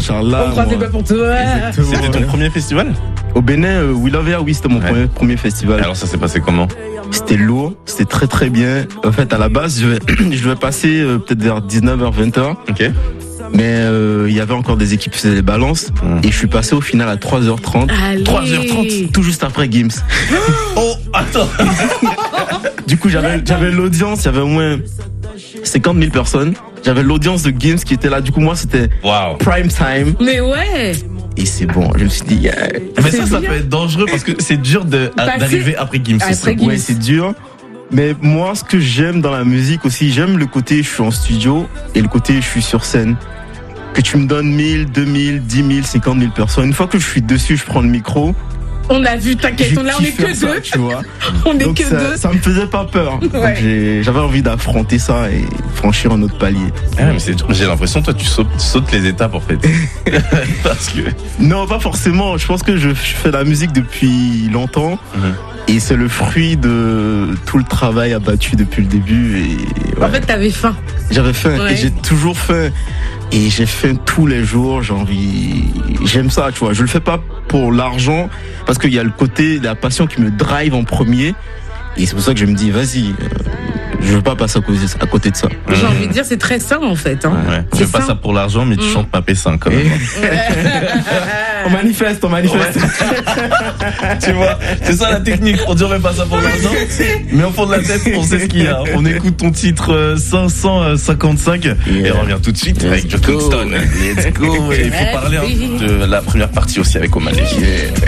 Inch'Allah. On croise les doigts pour toi. Exactement. C'était ton premier festival? Au Bénin, We Love Air, oui, c'était mon premier festival. Alors ça s'est passé comment? C'était lourd, c'était très très bien. En fait, à la base, je devais passer peut-être vers 19h, 20h. Ok. Mais il y avait encore des équipes qui faisaient des balances. Et je suis passé au final à 3h30. Allez. 3h30, tout juste après Gims. Oh, attends. Du coup, j'avais l'audience, il y avait au moins 50 000 personnes. J'avais l'audience de Gims qui était là. Du coup, moi, c'était prime time. Mais ouais. Et c'est bon, je me suis dit, yeah. Mais ça peut être dangereux parce que c'est dur d'arriver après Gims. Ouais, c'est dur. Mais moi, ce que j'aime dans la musique aussi, j'aime le côté je suis en studio et le côté je suis sur scène. Que tu me donnes 1000, 2000, 10 000, 50 000 personnes. Une fois que je suis dessus, je prends le micro. On a vu, t'inquiète, on est que ça, deux. Tu vois. On est donc que deux. Ça me faisait pas peur. Ouais. J'avais envie d'affronter ça et franchir un autre palier. Ah, mais j'ai l'impression, toi, tu sautes les étapes en fait. Parce que... Non, pas forcément. Je pense que je fais la musique depuis longtemps. Et c'est le fruit de tout le travail abattu depuis le début. Et, ouais. En fait, t'avais faim. J'avais faim et j'ai toujours faim. Et j'ai faim tous les jours, j'aime ça, tu vois. Je le fais pas pour l'argent, parce qu'il y a le côté, la passion qui me drive en premier. Et c'est pour ça que je me dis, vas-y, je veux pas passer à côté de ça. J'ai envie de dire, c'est très sain en fait. Hein. Ouais. Tu fais pas ça pour l'argent, mais tu chantes ma P5 quand même. On manifeste. Tu vois, c'est ça la technique. On dit on fait pas ça pour l'argent, mais au fond de la tête, on sait ce qu'il y a. On écoute ton titre 555 et on revient tout de suite avec Joe Kingston. Let's go. Et il faut parler de la première partie aussi avec Omalé.